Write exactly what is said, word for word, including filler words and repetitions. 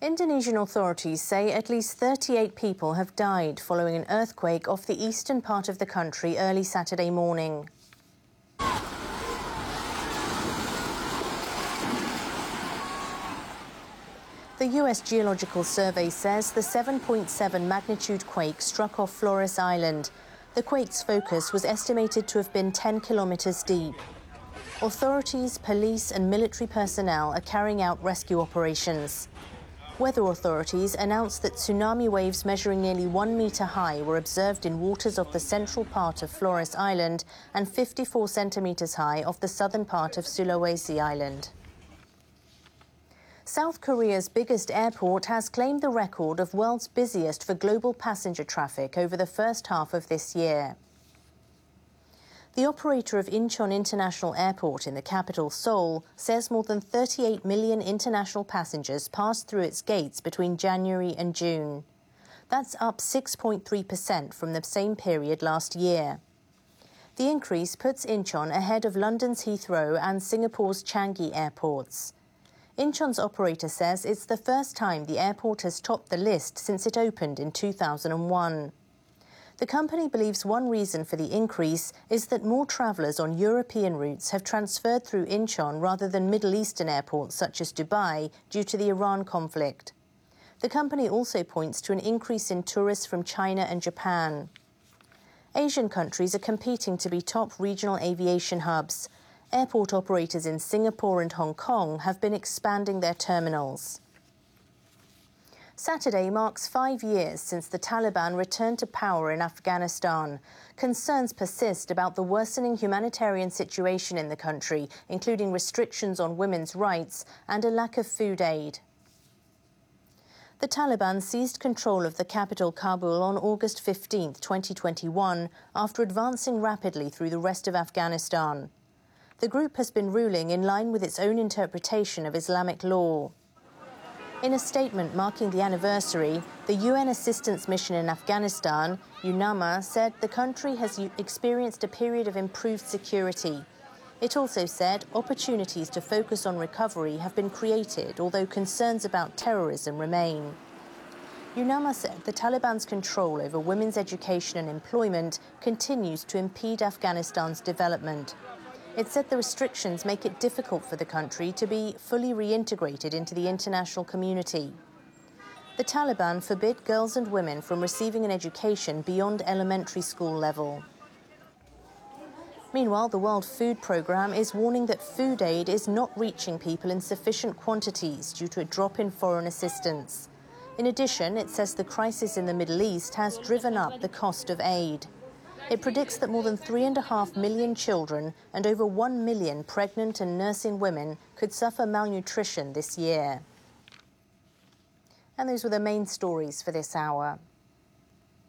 Indonesian authorities say at least thirty-eight people have died following an earthquake off the eastern part of the country early Saturday morning. The U S Geological Survey says the seven point seven magnitude quake struck off Flores Island. The quake's focus was estimated to have been ten kilometers deep. Authorities, police and military personnel are carrying out rescue operations. Weather authorities announced that tsunami waves measuring nearly one metre high were observed in waters off the central part of Flores Island and fifty-four centimetres high off the southern part of Sulawesi Island. South Korea's biggest airport has claimed the record of world's busiest for global passenger traffic over the first half of this year. The operator of Incheon International Airport in the capital, Seoul, says more than thirty-eight million international passengers passed through its gates between January and June. That's up six point three percent from the same period last year. The increase puts Incheon ahead of London's Heathrow and Singapore's Changi airports. Incheon's operator says it's the first time the airport has topped the list since it opened in two thousand one. The company believes one reason for the increase is that more travellers on European routes have transferred through Incheon rather than Middle Eastern airports such as Dubai due to the Iran conflict. The company also points to an increase in tourists from China and Japan. Asian countries are competing to be top regional aviation hubs. Airport operators in Singapore and Hong Kong have been expanding their terminals. Saturday marks five years since the Taliban returned to power in Afghanistan. Concerns persist about the worsening humanitarian situation in the country, including restrictions on women's rights and a lack of food aid. The Taliban seized control of the capital Kabul on August fifteenth, twenty twenty-one, after advancing rapidly through the rest of Afghanistan. The group has been ruling in line with its own interpretation of Islamic law. In a statement marking the anniversary, the U N Assistance Mission in Afghanistan, UNAMA, said the country has experienced a period of improved security. It also said opportunities to focus on recovery have been created, although concerns about terrorism remain. UNAMA said the Taliban's control over women's education and employment continues to impede Afghanistan's development. It said the restrictions make it difficult for the country to be fully reintegrated into the international community. The Taliban forbid girls and women from receiving an education beyond elementary school level. Meanwhile, the World Food Programme is warning that food aid is not reaching people in sufficient quantities due to a drop in foreign assistance. In addition, it says the crisis in the Middle East has driven up the cost of aid. It predicts that more than three and a half million children and over one million pregnant and nursing women could suffer malnutrition this year. And those were the main stories for this hour.